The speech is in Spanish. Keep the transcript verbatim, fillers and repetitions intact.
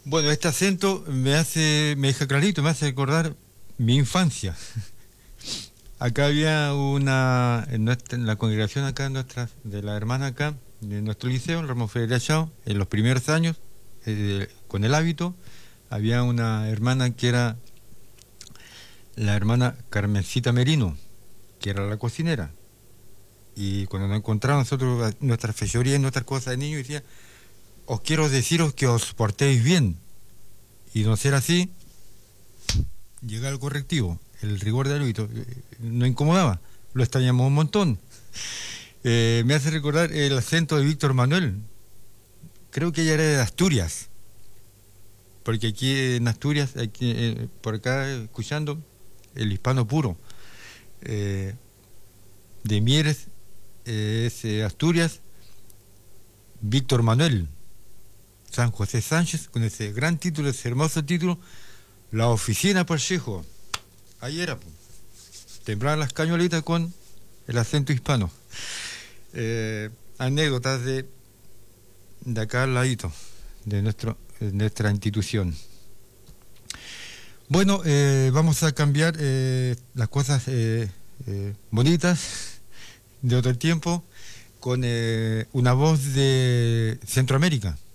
Bueno, este acento me hace, me deja clarito, me hace recordar mi infancia. Acá había una, en, nuestra, en la congregación acá, nuestra, de la hermana acá, de nuestro liceo, el Ramón Federer Chao, en los primeros años, eh, con el hábito, había una hermana que era la hermana Carmencita Merino, que era la cocinera. Y cuando nos encontramos nosotros, nuestras fechorías, nuestras cosas de niños, decía, os quiero deciros que os portéis bien. Y no ser así, llega el correctivo, el rigor del hábito, eh, no incomodaba, lo extrañamos un montón. Eh, me hace recordar el acento de Víctor Manuel, creo que ella era de Asturias, porque aquí en Asturias, aquí, eh, por acá escuchando, el hispano puro, eh, de Mieres, eh, es eh, Asturias, Víctor Manuel, San José Sánchez, con ese gran título, ese hermoso título, La Oficina Pacheco. Ahí era, pues. Temblaban las cañuelitas con el acento hispano. Eh, anécdotas de, de acá al ladito, de, nuestro, de nuestra institución. Bueno, eh, vamos a cambiar eh, las cosas eh, eh, bonitas de otro tiempo con eh, una voz de Centroamérica.